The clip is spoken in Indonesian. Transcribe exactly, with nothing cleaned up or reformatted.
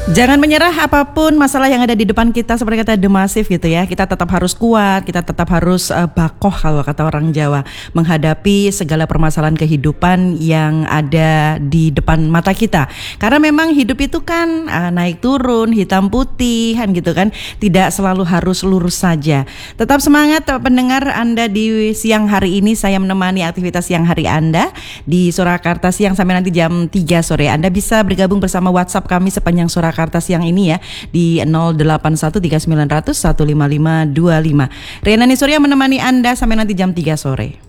Jangan menyerah apapun masalah yang ada di depan kita, seperti kata The Massive gitu ya. Kita tetap harus kuat, kita tetap harus uh, bakoh kalau kata orang Jawa, menghadapi segala permasalahan kehidupan yang ada di depan mata kita. Karena memang hidup itu kan uh, naik turun, hitam putih kan gitu kan. Tidak selalu harus lurus saja. Tetap semangat pendengar Anda di siang hari ini. Saya menemani aktivitas siang hari Anda di Surakarta Siang sampai nanti jam tiga sore. Anda bisa bergabung bersama WhatsApp kami sepanjang Surakarta Jakarta siang ini ya di nol delapan satu tiga sembilan nol nol satu lima lima dua lima. Riana Surya menemani Anda sampai nanti jam tiga sore.